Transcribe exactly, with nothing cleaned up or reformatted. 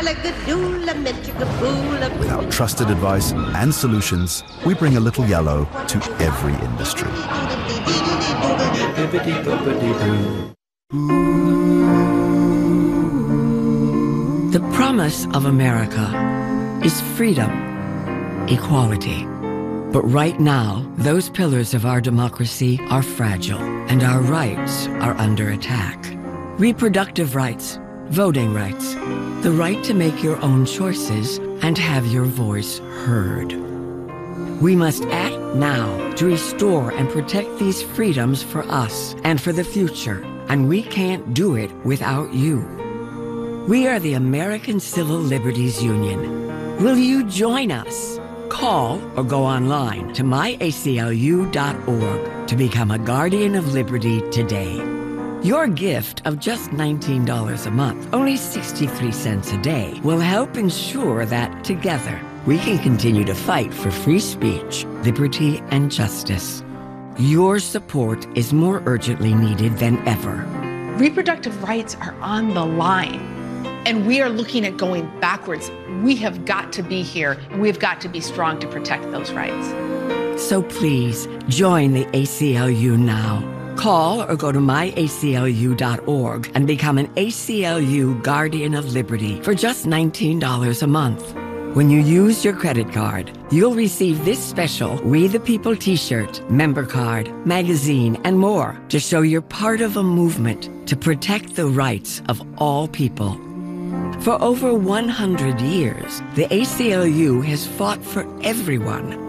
With our trusted advice and solutions, we bring a little yellow to every industry. The promise of America is freedom, equality. But right now, those pillars of our democracy are fragile, and our rights are under attack. Reproductive rights, voting rights, the right to make your own choices and have your voice heard. We must act now to restore and protect these freedoms for us and for the future, and we can't do it without you. We are the American Civil Liberties Union. Will you join us? Call or go online to my A C L U dot org to become a Guardian of Liberty today. Your gift of just nineteen dollars a month, only sixty-three cents a day, will help ensure that together we can continue to fight for free speech, liberty, and justice. Your support is more urgently needed than ever. Reproductive rights are on the line, and we are looking at going backwards. We have got to be here, and we've got to be strong to protect those rights. So please, join the A C L U now. Call or go to my A C L U dot org and become an A C L U Guardian of Liberty for just nineteen dollars a month. When you use your credit card, you'll receive this special We the People t-shirt, member card, magazine, and more to show you're part of a movement to protect the rights of all people. For over one hundred years, the A C L U has fought for everyone.